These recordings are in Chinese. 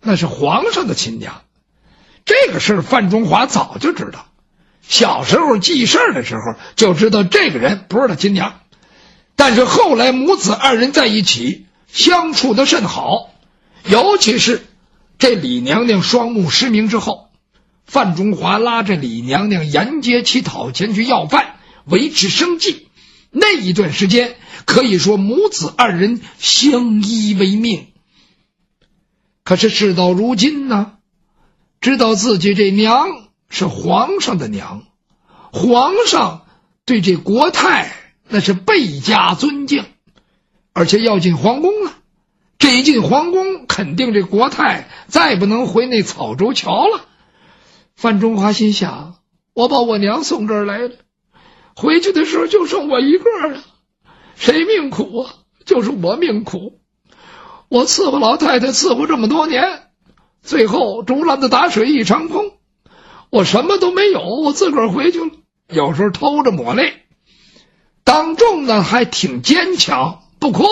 那是皇上的亲娘。这个事范中华早就知道，小时候记事的时候就知道这个人不是他亲娘。但是后来母子二人在一起相处得甚好，尤其是这李娘娘双目失明之后，范中华拉着李娘娘沿街乞讨前去要饭维持生计。那一段时间可以说母子二人相依为命。可是事到如今呢，知道自己这娘是皇上的娘，皇上对这国泰那是倍加尊敬，而且要进皇宫了。这一进皇宫，肯定这国泰再不能回那草州桥了。范中华心想，我把我娘送这儿来了，回去的时候就剩我一个了，谁命苦啊？就是我命苦。我伺候老太太伺候这么多年，最后竹篮子打水一场空，我什么都没有，我自个儿回去了，有时候偷着抹泪，当众呢还挺坚强，不哭。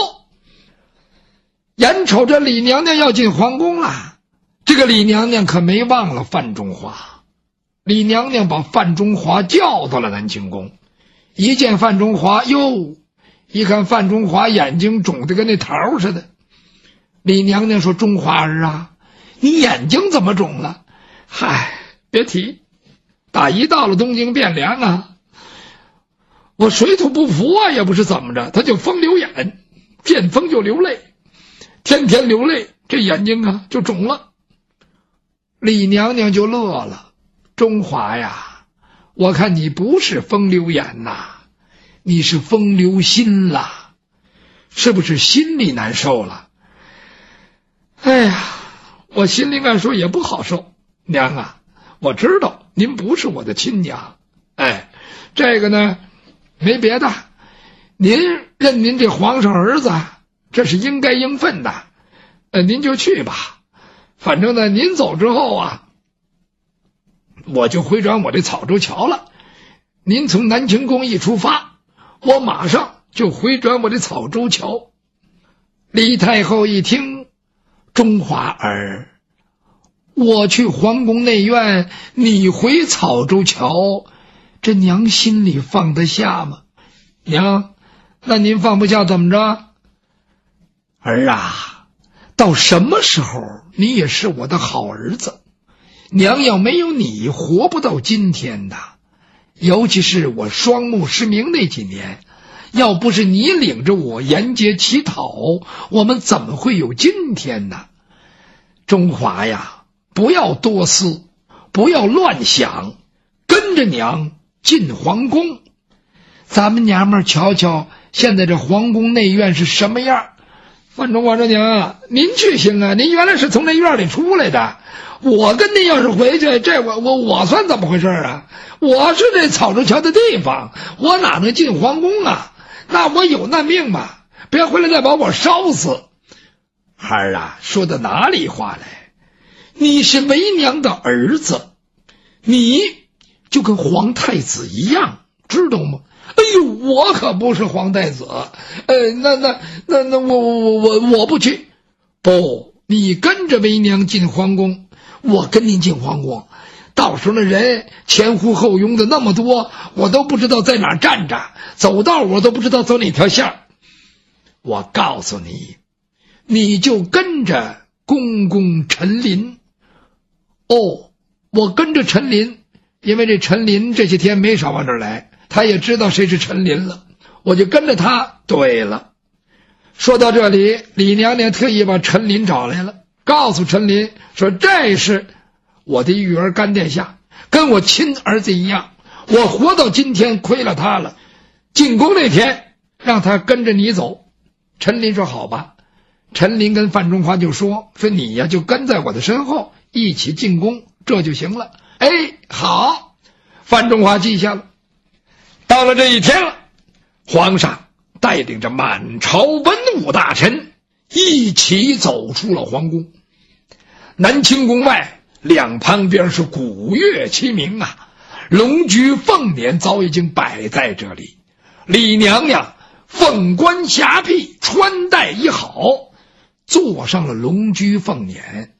眼瞅着李娘娘要进皇宫了，这个李娘娘可没忘了范中华。李娘娘把范中华叫到了南清宫，一见范中华，哟，一看范中华眼睛肿得跟那桃似的。李娘娘说，中华儿啊，你眼睛怎么肿了？嗨，别提，打一到了东京汴梁啊，我水土不服啊，也不是怎么着，他就风流眼，见风就流泪，天天流泪，这眼睛啊就肿了。李娘娘就乐了，中华呀，我看你不是风流眼呐，你是风流心了，是不是心里难受了？哎呀，我心里按说也不好受。娘啊，我知道您不是我的亲娘，哎，这个呢没别的，您认您这皇上儿子，这是应该应分的，您就去吧。反正呢，您走之后啊，我就回转我这草州桥了。您从南清宫一出发，我马上就回转我这草州桥。李太后一听，中华儿，我去皇宫内院，你回草州桥，这娘心里放得下吗？娘，那您放不下怎么着？儿啊，到什么时候你也是我的好儿子，娘要没有你活不到今天的。尤其是我双目失明那几年，要不是你领着我沿街乞讨，我们怎么会有今天呢？中华呀，不要多思，不要乱想，跟着娘进皇宫。咱们娘们瞧瞧现在这皇宫内院是什么样。范中华说，娘，您去行啊，您原来是从那院里出来的，我跟您要是回去，这我算怎么回事啊？我是这草州桥的地方，我哪能进皇宫啊？那我有那命吗？别回来再把我烧死。孩儿啊，说的哪里话来？你是为娘的儿子，你就跟皇太子一样，知道吗？哎呦，我可不是皇太子，那我不去。不，你跟着为娘进皇宫，我跟您进皇宫，到时候那人前呼后拥的那么多，我都不知道在哪儿站着，走道我都不知道走哪条线。我告诉你，你就跟着公公陈琳。哦，我跟着陈琳，因为这陈琳这些天没少往这儿来，他也知道谁是陈琳了，我就跟着他。对了，说到这里，李娘娘特意把陈琳找来了，告诉陈琳说，这是我的育儿干殿下，跟我亲儿子一样，我活到今天亏了他了，进宫那天让他跟着你走。陈琳说好吧。陈琳跟范中华就说你呀就跟在我的身后一起进宫，这就行了。哎，好，范中华记下了。到了这一天了，皇上带领着满朝文武大臣一起走出了皇宫。南清宫外两旁边是鼓乐齐鸣啊，龙驹凤辇早已经摆在这里。李娘娘凤冠霞帔，穿戴一好，坐上了龙驹凤辇。